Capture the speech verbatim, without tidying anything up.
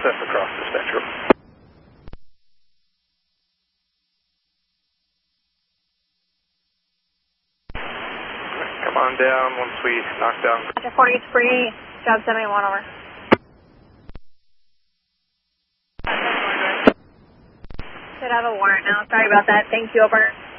F across the spectrum. Come on down once we knock down. forty-three, job seventy-one, over. Should have a warrant now. Sorry about that. Thank you, over.